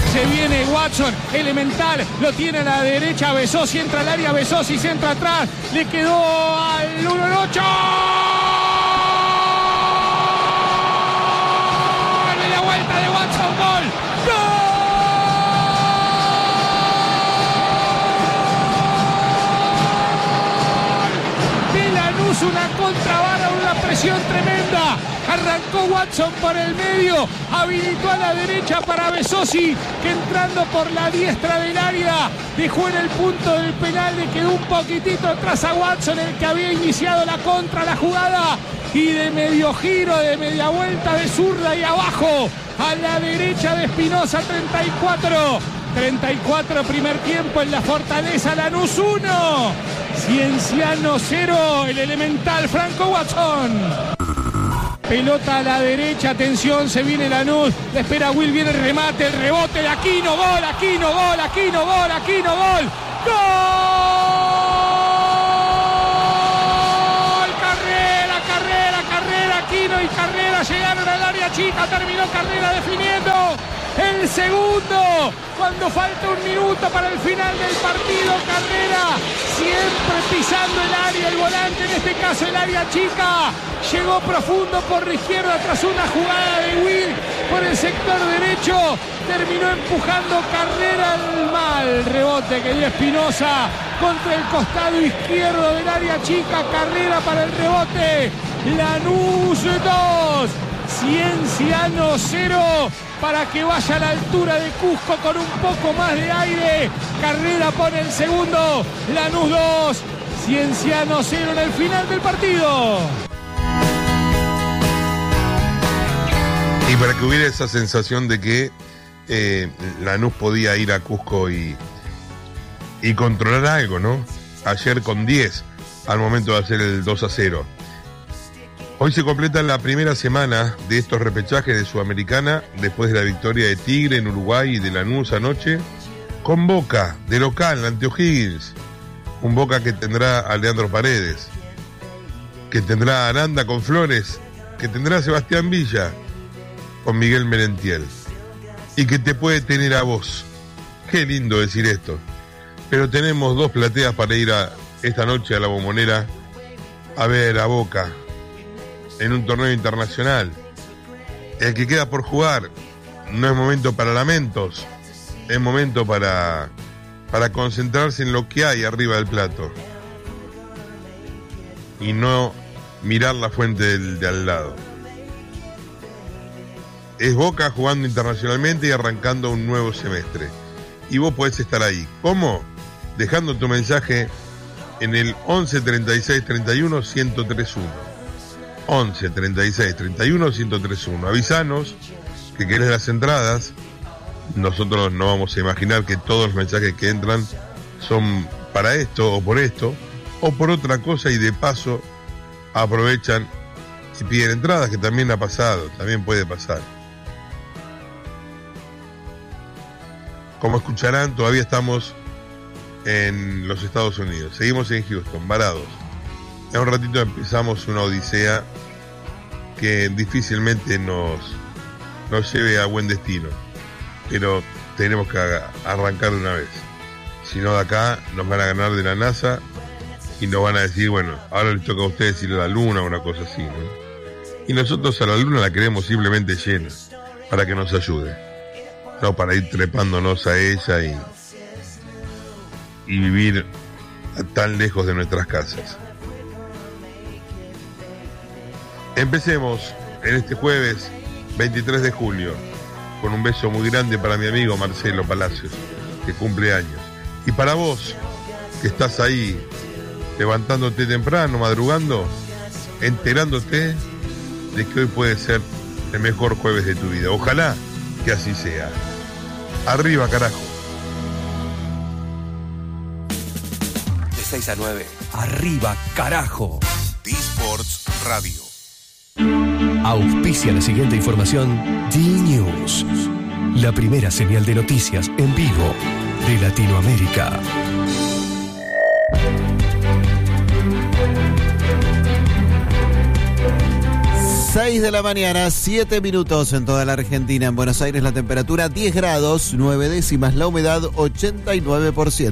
Se viene Watson, elemental, lo tiene a la derecha Bezosi, entra al área Bezosi, se entra atrás, le quedó al 1-8. Media vuelta de Watson, gol. ¡Gol! De Lanús, una contravara, una presión tremenda. Arrancó Watson por el medio, habilitó a la derecha para Bezosi, que entrando por la diestra del área dejó en el punto del penal, le quedó un poquitito atrás a Watson, el que había iniciado la contra, la jugada, y de medio giro, de media vuelta de zurda y abajo a la derecha de Espinosa. 34 primer tiempo en la Fortaleza. Lanús 1, Cienciano 0, el elemental Franco Watson. Pelota a la derecha, atención, se viene Lanús, le espera Will, viene el remate, el rebote de Aquino, gol, Aquino, gol, Aquino, gol, Aquino, gol, gol, Carrera, Aquino y Carrera llegaron al área chica, terminó Carrera definiendo el segundo, cuando falta un minuto para el final del partido. Carrera siempre pisando el área, el volante, en este caso el área chica, llegó profundo por la izquierda tras una jugada de Will por el sector derecho, terminó empujando Carrera al mal rebote que dio Espinosa contra el costado izquierdo del área chica. Carrera para el rebote. Lanús 2, Cienciano 0, para que vaya a la altura de Cusco con un poco más de aire. Carrera pone el segundo. Lanús 2, Cienciano 0 en el final del partido. Y para que hubiera esa sensación de que Lanús podía ir a Cusco y controlar algo, ¿no? Ayer con 10 al momento de hacer el 2-0. Hoy se completa la primera semana de estos repechajes de Sudamericana después de la victoria de Tigre en Uruguay y de Lanús anoche, con Boca de local ante O'Higgins. Un Boca que tendrá a Leandro Paredes, que tendrá a Aranda con Flores, que tendrá a Sebastián Villa con Miguel Merentiel, y que te puede tener a vos. Qué lindo decir esto. Pero tenemos 2 plateas para ir esta noche a la Bombonera a ver a Boca en un torneo internacional. El que queda por jugar, no es momento para lamentos, es momento para concentrarse en lo que hay arriba del plato y no mirar la fuente de al lado. Es Boca jugando internacionalmente y arrancando un nuevo semestre, y vos podés estar ahí. ¿Cómo? Dejando tu mensaje en el 11 36 31 1031. 11 36 31 1031. Avisanos que querés las entradas. Nosotros no vamos a imaginar que todos los mensajes que entran son para esto o por otra cosa, y de paso aprovechan y piden entradas, que también ha pasado, también puede pasar. Como escucharán, todavía estamos en los Estados Unidos, seguimos en Houston, varados. En un ratito empezamos una odisea que difícilmente nos lleve a buen destino, pero tenemos que arrancar de una vez. Si no, de acá nos van a ganar de la NASA y nos van a decir, bueno, ahora les toca a ustedes ir a la Luna o una cosa así, ¿no? Y nosotros a la Luna la queremos simplemente llena, para que nos ayude, no para ir trepándonos a ella y vivir tan lejos de nuestras casas. Empecemos en este jueves 23 de julio con un beso muy grande para mi amigo Marcelo Palacios, que cumple años, y para vos que estás ahí levantándote temprano, madrugando, enterándote de que hoy puede ser el mejor jueves de tu vida. Ojalá que así sea. Arriba, carajo. De 6 a 9. Arriba, carajo. D-Sports Radio. Auspicia la siguiente información. D-News, la primera señal de noticias en vivo de Latinoamérica. 6 de la mañana, 7 minutos en toda la Argentina. En Buenos Aires la temperatura 10 grados, 9 décimas, la humedad 89%.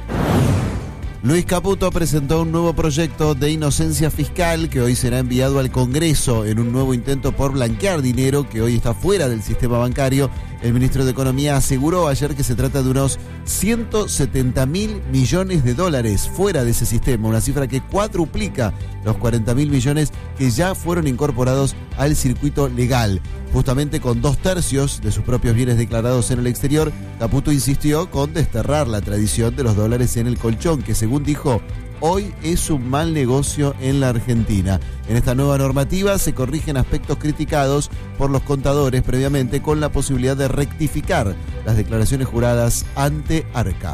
Luis Caputo presentó un nuevo proyecto de inocencia fiscal que hoy será enviado al Congreso en un nuevo intento por blanquear dinero que hoy está fuera del sistema bancario. El ministro de Economía aseguró ayer que se trata de unos 170.000 millones de dólares fuera de ese sistema, una cifra que cuadruplica los 40.000 millones que ya fueron incorporados al circuito legal. Justamente con 2/3 de sus propios bienes declarados en el exterior, Caputo insistió con desterrar la tradición de los dólares en el colchón, que según dijo, hoy es un mal negocio en la Argentina. En esta nueva normativa se corrigen aspectos criticados por los contadores previamente, con la posibilidad de rectificar las declaraciones juradas ante Arca.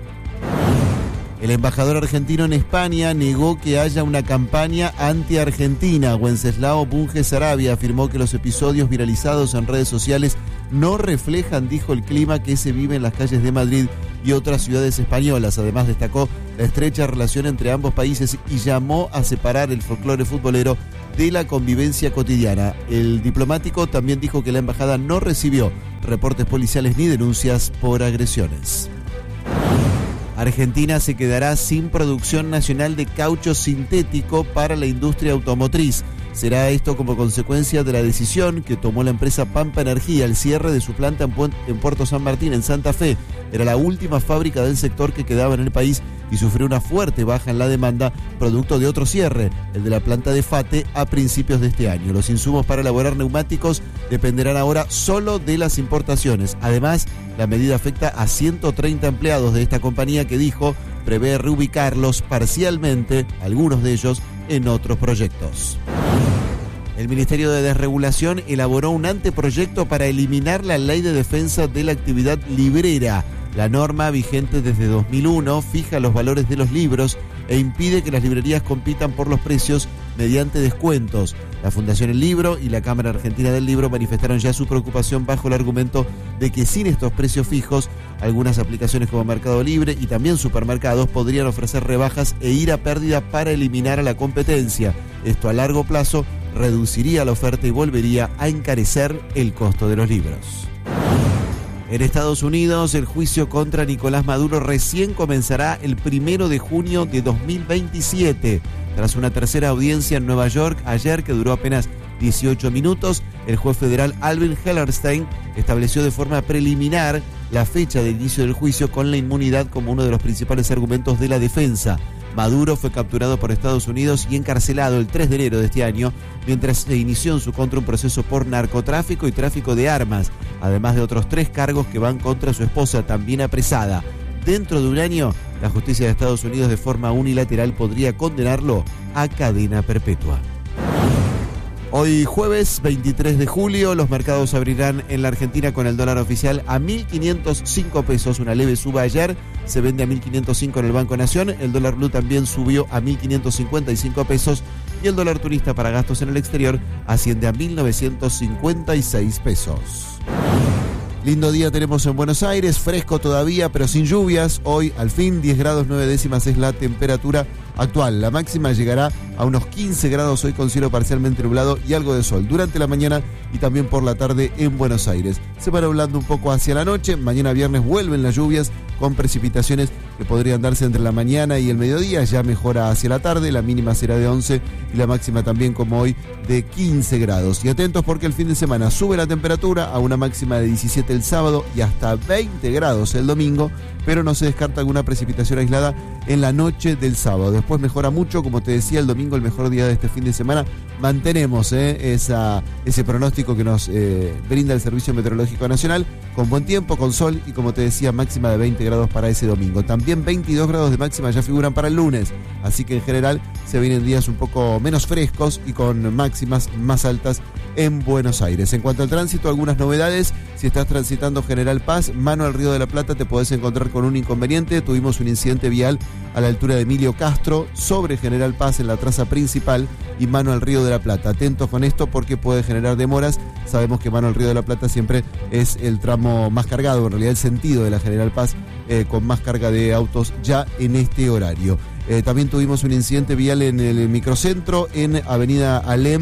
El embajador argentino en España negó que haya una campaña anti-argentina. Wenceslao Bunge Sarabia afirmó que los episodios viralizados en redes sociales no reflejan, dijo, el clima que se vive en las calles de Madrid y otras ciudades españolas. Además destacó la estrecha relación entre ambos países y llamó a separar el folclore futbolero de la convivencia cotidiana. El diplomático también dijo que la embajada no recibió reportes policiales ni denuncias por agresiones. Argentina se quedará sin producción nacional de caucho sintético para la industria automotriz. Será esto como consecuencia de la decisión que tomó la empresa Pampa Energía, el cierre de su planta en Puerto San Martín, en Santa Fe. Era la última fábrica del sector que quedaba en el país y sufrió una fuerte baja en la demanda, producto de otro cierre, el de la planta de Fate, a principios de este año. Los insumos para elaborar neumáticos dependerán ahora solo de las importaciones. Además, la medida afecta a 130 empleados de esta compañía que dijo prevé reubicarlos parcialmente, algunos de ellos, en otros proyectos. El Ministerio de Desregulación elaboró un anteproyecto para eliminar la Ley de Defensa de la Actividad Librera. La norma, vigente desde 2001, fija los valores de los libros e impide que las librerías compitan por los precios mediante descuentos. La Fundación El Libro y la Cámara Argentina del Libro manifestaron ya su preocupación bajo el argumento de que sin estos precios fijos, algunas aplicaciones como Mercado Libre y también supermercados podrían ofrecer rebajas e ir a pérdida para eliminar a la competencia. Esto a largo plazo reduciría la oferta y volvería a encarecer el costo de los libros. En Estados Unidos, el juicio contra Nicolás Maduro recién comenzará el 1 de junio de 2027. Tras una tercera audiencia en Nueva York ayer que duró apenas 18 minutos, el juez federal Alvin Hellerstein estableció de forma preliminar la fecha de inicio del juicio con la inmunidad como uno de los principales argumentos de la defensa. Maduro fue capturado por Estados Unidos y encarcelado el 3 de enero de este año, mientras se inició en su contra un proceso por narcotráfico y tráfico de armas, además de otros 3 cargos que van contra su esposa, también apresada. Dentro de un año, la justicia de Estados Unidos de forma unilateral podría condenarlo a cadena perpetua. Hoy jueves 23 de julio, los mercados abrirán en la Argentina con el dólar oficial a 1.505 pesos, una leve suba ayer, se vende a 1.505 en el Banco Nación, el dólar blue también subió a 1.555 pesos y el dólar turista para gastos en el exterior asciende a 1.956 pesos. Lindo día tenemos en Buenos Aires, fresco todavía, pero sin lluvias. Hoy, al fin, 10 grados 9 décimas es la temperatura actual. La máxima llegará a unos 15 grados hoy con cielo parcialmente nublado y algo de sol durante la mañana y también por la tarde en Buenos Aires. Se va nublando un poco hacia la noche. Mañana viernes vuelven las lluvias con precipitaciones que podrían darse entre la mañana y el mediodía. Ya mejora hacia la tarde, la mínima será de 11 y la máxima también como hoy de 15 grados. Y atentos porque el fin de semana sube la temperatura a una máxima de 17 el sábado y hasta 20 grados el domingo, pero no se descarta alguna precipitación aislada en la noche del sábado. Después mejora mucho, como te decía, el domingo el mejor día de este fin de semana. Mantenemos ese pronóstico que nos brinda el Servicio Meteorológico Nacional, con buen tiempo, con sol y, como te decía, máxima de 20 grados para ese domingo. También 22 grados de máxima ya figuran para el lunes, así que en general se vienen días un poco menos frescos y con máximas más altas en Buenos Aires. En cuanto al tránsito, algunas novedades. Si estás transitando General Paz, mano al Río de la Plata, te podés encontrar con un inconveniente. Tuvimos un incidente vial a la altura de Emilio Castro, sobre General Paz en la traza principal y mano al Río de la Plata. Atentos con esto porque puede generar demoras. Sabemos que mano al Río de la Plata siempre es el tramo más cargado, en realidad el sentido de la General Paz, con más carga de autos ya en este horario. También tuvimos un incidente vial en el microcentro, en Avenida Alem,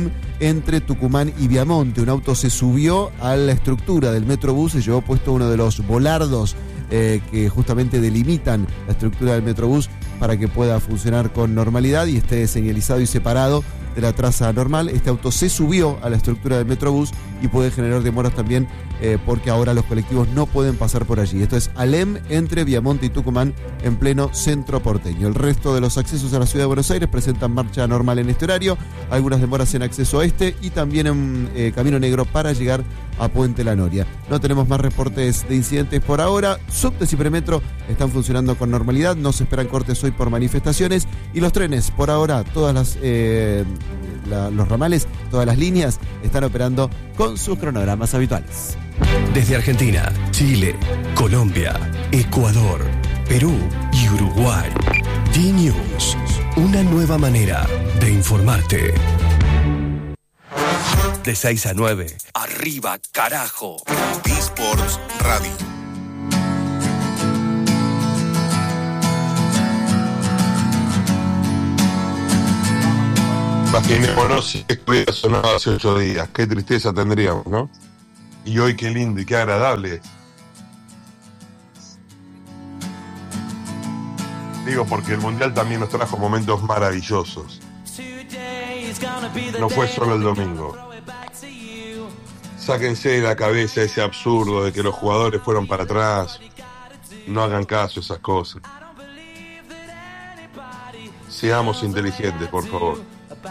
entre Tucumán y Viamonte. Un auto se subió a la estructura del Metrobús, se llevó puesto uno de los volardos que justamente delimitan la estructura del Metrobús para que pueda funcionar con normalidad y esté señalizado y separado de la traza normal. Este auto se subió a la estructura del Metrobús y puede generar demoras también porque ahora los colectivos no pueden pasar por allí. Esto es Alem entre Viamonte y Tucumán en pleno centro porteño. El resto de los accesos a la ciudad de Buenos Aires presentan marcha normal en este horario, algunas demoras en acceso a este y también en Camino Negro para llegar a Puente La Noria. No tenemos más reportes de incidentes por ahora. Subtes y Premetro están funcionando con normalidad, no se esperan cortes hoy por manifestaciones y los trenes por ahora, todas las los ramales, todas las líneas están operando con sus cronogramas habituales. Desde Argentina, Chile, Colombia, Ecuador, Perú y Uruguay. D-News, una nueva manera de informarte. De 6 a 9. Arriba, carajo. D-Sports Radio. Imaginémonos si esto hubiera sonado hace 8 días. Qué tristeza tendríamos, ¿no? Y hoy qué lindo y qué agradable. Digo, porque el Mundial también nos trajo momentos maravillosos. No fue solo el domingo. Sáquense de la cabeza ese absurdo de que los jugadores fueron para atrás. No hagan caso a esas cosas. Seamos inteligentes, por favor.